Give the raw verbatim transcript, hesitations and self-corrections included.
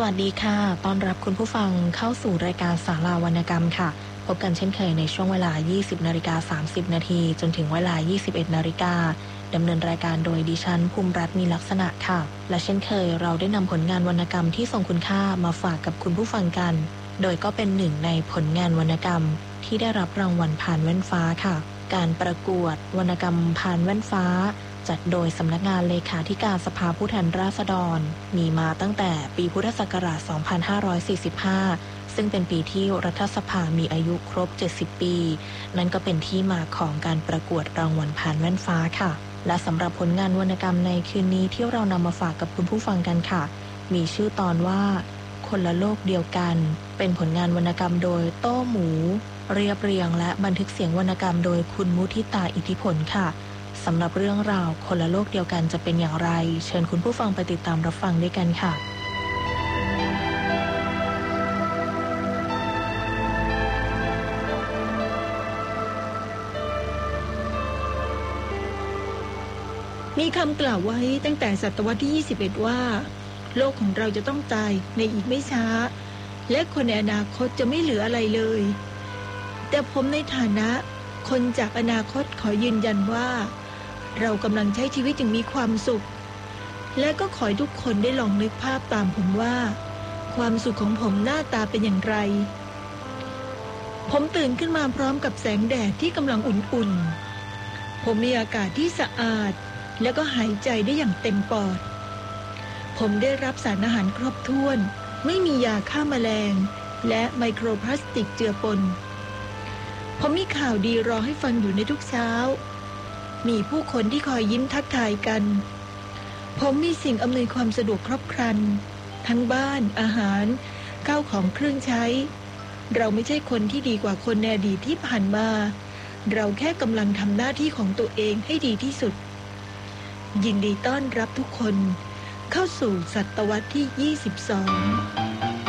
วัสดีค่ะต้อนรับคุณผู้ฟังเข้าสู่รายการศาลาวรรณกรรมค่ะพบกันเช่นเคยในช่วงเวลา ยี่สิบนาฬิกาสามสิบนาทีจนถึงเวลา ยี่สิบเอ็ดนาฬิกาดำเนินรายการโดยดิฉันภูมิรัตน์มีลักษณะค่ะและเช่นเคยเราได้นำผลงานวรรณกรรมที่ทรงคุณค่ามาฝากกับคุณผู้ฟังกันโดยก็เป็นหนึ่งในผลงานวรรณกรรมที่ได้รับรางวัลพานแว่นฟ้าค่ะการประกวดวรรณกรรมพานแว่นฟ้าจัดโดยสำนักงานเลขาธิการสภาผู้แทนราษฎรมีมาตั้งแต่ปีพุทธศักราช สองพันห้าร้อยสี่สิบห้า ซึ่งเป็นปีที่รัฐสภามีอายุครบ เจ็ดสิบ ปี นั่นก็เป็นที่มาของการประกวดรางวัลพานแว่นฟ้าค่ะและสำหรับผลงานวรรณกรรมในคืนนี้ที่เรานำมาฝากกับคุณผู้ฟังกันค่ะมีชื่อตอนว่าคนละโลกเดียวกันเป็นผลงานวรรณกรรมโดยโต้หมูเรียบเรียงและบันทึกเสียงวรรณกรรมโดยคุณมุทิตาอิทธิพลค่ะสำหรับเรื่องราวคนละโลกเดียวกันจะเป็นอย่างไรเชิญคุณผู้ฟังไปติดตามรับฟังด้วยกันค่ะมีคำกล่าวไว้ตั้งแต่ศตวรรษที่ ยี่สิบเอ็ด ว่าโลกของเราจะต้องตายในอีกไม่ช้าและคนในอนาคตจะไม่เหลืออะไรเลยแต่ผมในฐานะคนจากอนาคตขอยืนยันว่าเรากำลังใช้ชีวิตอย่างมีความสุขและก็ขอให้ทุกคนได้ลองนึกภาพตามผมว่าความสุขของผมหน้าตาเป็นอย่างไรผมตื่นขึ้นมาพร้อมกับแสงแดดที่กำลังอุ่นๆผมมีอากาศที่สะอาดและก็หายใจได้อย่างเต็มปอดผมได้รับสารอาหารครบถ้วนไม่มียาฆ่าแมลงและไมโครพลาสติกเจือปนผมมีข่าวดีรอให้ฟังอยู่ในทุกเช้ามีผู้คนที่คอยยิ้มทักทายกันผมมีสิ่งอำนวยความสะดวกครบครันทั้งบ้านอาหารข้าวของเครื่องใช้เราไม่ใช่คนที่ดีกว่าคนในอดีตที่ผ่านมาเราแค่กำลังทำหน้าที่ของตัวเองให้ดีที่สุดยินดีต้อนรับทุกคนเข้าสู่ศตวรรษที่ ยี่สิบสอง